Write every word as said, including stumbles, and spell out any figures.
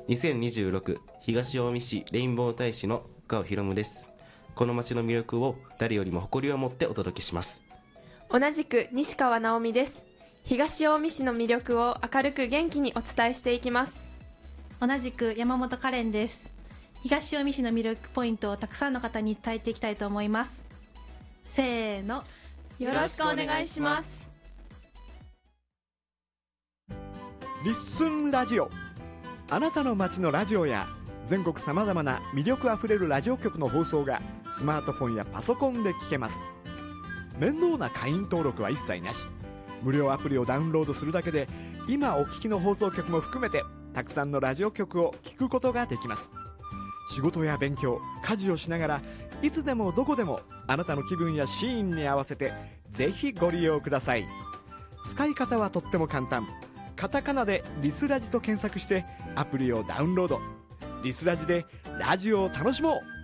にせんにじゅうろく東近江市レインボー大使の深尾ひろむです。この街の魅力を誰よりも誇りを持ってお届けします。 同じく西川直美です。東近江市の魅力を明るく元気にお伝えしていきます。 同じく山本カレンです。東近江市の魅力ポイントをたくさんの方に伝えていきたいと思います。せーの、 よろしくお願いします。 リッスンラジオ、あなたの街のラジオや全国さまざまな魅力あふれるラジオ局の放送がスマートフォンやパソコンで聞けます。面倒な会員登録は一切なし、無料アプリをダウンロードするだけで今お聞きの放送局も含めてたくさんのラジオ局を聞くことができます。仕事や勉強、家事をしながらいつでもどこでもあなたの気分やシーンに合わせてぜひご利用ください。使い方はとっても簡単。カタカナでリスラジと検索してアプリをダウンロード。リスラジでラジオを楽しもう。